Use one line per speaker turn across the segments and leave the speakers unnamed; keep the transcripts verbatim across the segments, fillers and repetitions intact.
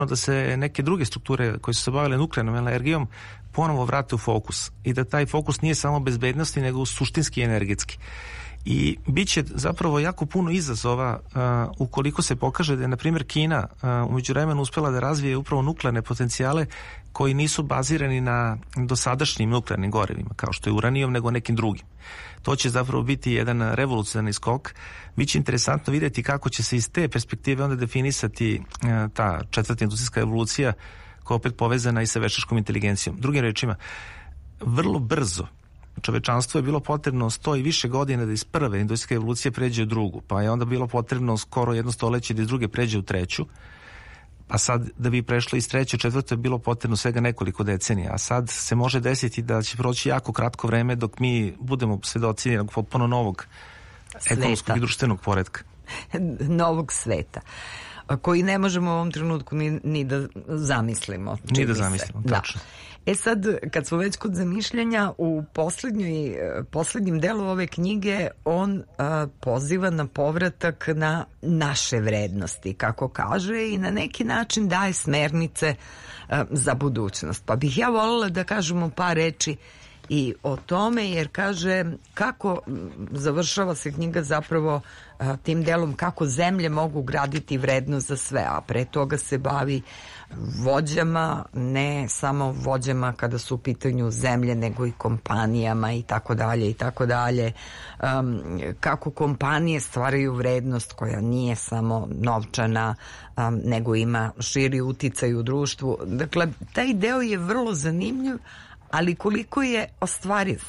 da se neke druge strukture koje su se bavile nuklearnom energijom ponovo vrate u fokus i da taj fokus nije samo bezbednosti nego suštinski i energetski. I bit će zapravo jako puno izazova uh, ukoliko se pokaže da je, na primjer, Kina uh, u međuvremenu uspela da razvije upravo nuklearne potencijale koji nisu bazirani na dosadašnjim nuklearnim gorivima, kao što je uranijom, nego nekim drugim. To će zapravo biti jedan revolucionarni skok. Biće interesantno vidjeti kako će se iz te perspektive onda definisati uh, ta četvrta industrijska evolucija, koja je opet povezana i sa veštačkom inteligencijom. Drugim rečima, vrlo brzo čovečanstvo je bilo potrebno sto i više godina da iz prve industrijske evolucije pređe u drugu, pa je onda bilo potrebno skoro jedno stoleće da iz druge pređe u treću, a sad da bi prešlo iz treće u četvrte je bilo potrebno svega nekoliko decenija, a sad se može desiti da će proći jako kratko vreme dok mi budemo svedoci jednog potpuno novog ekonomskog i društvenog poretka.
Novog sveta, koji ne možemo u ovom trenutku ni, ni da zamislimo.
Ni da zamislimo, tačno.
Da. E sad, kad smo već kod zamišljanja, u poslednjoj, poslednjem delu ove knjige on a, poziva na povratak na naše vrednosti, kako kaže, i na neki način daje smernice a, za budućnost. Pa bih ja voljela da kažemo par reči i o tome, jer kaže kako završava se knjiga zapravo a, tim delom kako zemlje mogu graditi vrednost za sve, a pre toga se bavi vođama, ne samo vođama kada su u pitanju zemlje, nego i kompanijama i tako dalje i tako dalje. Um, kako kompanije stvaraju vrednost koja nije samo novčana, um, nego ima širi uticaj u društvu. Dakle, taj deo je vrlo zanimljiv, ali koliko je ostvariv?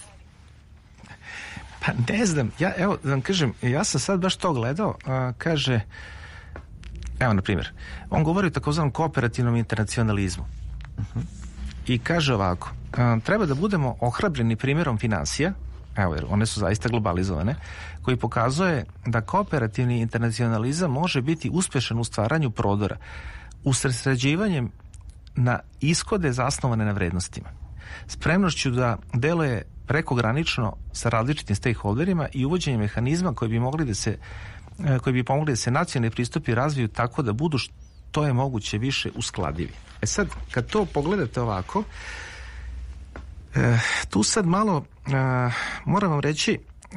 Pa ne znam, ja, evo da vam kažem, ja sam sad baš to gledao, a, kaže, evo na primjer, on govori o takozvanom kooperativnom internacionalizmu. Uh-huh. I kaže ovako, a, treba da budemo ohrabreni primjerom finansija, evo jer one su zaista globalizovane, koji pokazuje da kooperativni internacionalizam može biti uspešan u stvaranju prodora, usredsređivanjem na ishode zasnovane na vrednostima, spremnošću da deluje prekogranično sa različitim stakeholderima i uvođenjem mehanizma koji bi mogli da se koji bi pomogli da se nacionalni pristupi razviju tako da budu što je moguće više uskladivi. E sad, kad to pogledate ovako, e, tu sad malo e, moram vam reći, e,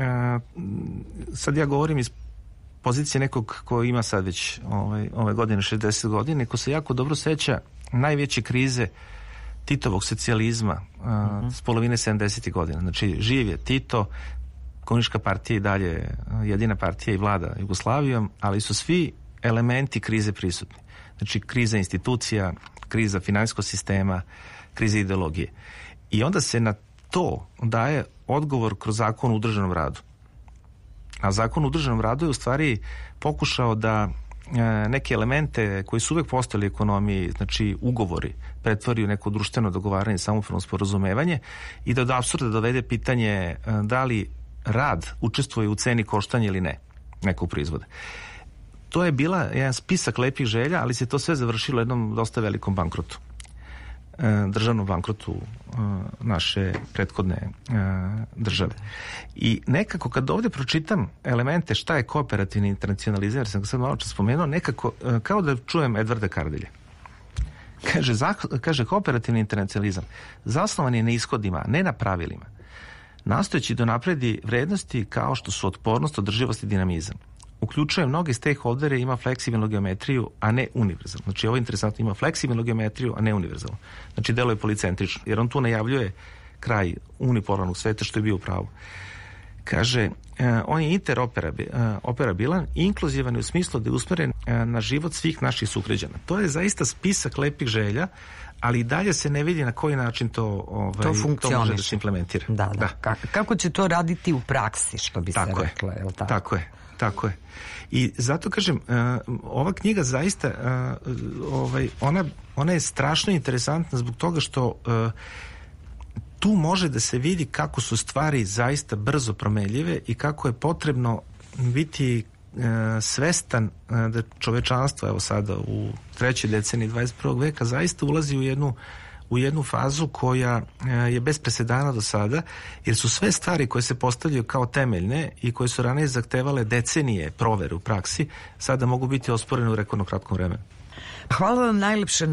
sad ja govorim iz pozicije nekog ko ima sad već ovaj, ove godine šezdeset godina, ko se jako dobro seća najveće krize Titovog socijalizma uh, uh-huh. s polovine sedamdesetih godina. Znači, živ je Tito, Komunistička partija i dalje jedina partija i vlada Jugoslavijom, ali su svi elementi krize prisutni. Znači, kriza institucija, kriza finansijskog sistema, kriza ideologije. I onda se na to daje odgovor kroz zakon o udruženom radu. A zakon o udruženom radu je u stvari pokušao da neke elemente koji su uvek postojali u ekonomiji, znači ugovori, pretvori u neko društveno dogovaranje, samopravno sporazumevanje i da od apsurda dovede pitanje da li rad učestvuje u ceni koštanja ili ne nekog proizvoda. To je bila jedan spisak lepih želja, ali se to sve završilo jednom dosta velikom bankrotu. Državnom bankrotu naše prethodne države. I nekako kad ovdje pročitam elemente šta je kooperativni internacionalizam, jer sam ga sad malo čas spomenuo, nekako kao da čujem Edvarda Kardelja. Kaže, kaže kooperativni internacionalizam zasnovan je na ishodima, ne na pravilima, nastojeći da napredi vrednosti kao što su otpornost, održivost i dinamizam. Uključuje mnoge stakeholdere, ima fleksibilnu geometriju, a ne univerzalnu. Znači, ovo je interesantno, ima fleksibilnu geometriju, a ne univerzalnu. Znači, deluje policentrično, jer on tu najavljuje kraj unipolarnog sveta, što je bio u pravu. Kaže, eh, on je interoperabilan i inkluzivan u smislu da je usmeren eh, na život svih naših sugrađana. To je zaista spisak lepih želja, ali i dalje se ne vidi na koji način to, ovaj, to, to može da se implementira.
Da, da. da. Kako će to raditi u praksi, što bi tako se je. reklo? Je li tako?
Tako je. Tako je. I zato kažem, uh, ova knjiga zaista, uh, ovaj, ona, ona je strašno interesantna zbog toga što uh, tu može da se vidi kako su stvari zaista brzo promenljive i kako je potrebno biti uh, svestan uh, da čovečanstvo, evo sada u trećoj deceniji dvadeset prvog veka, zaista ulazi u jednu u jednu fazu koja je bez presedana do sada, jer su sve stvari koje se postavljaju kao temeljne i koje su ranije zahtevale decenije provere u praksi, sada mogu biti osporene u rekordno kratkom vremenu.
Hvala vam najlepše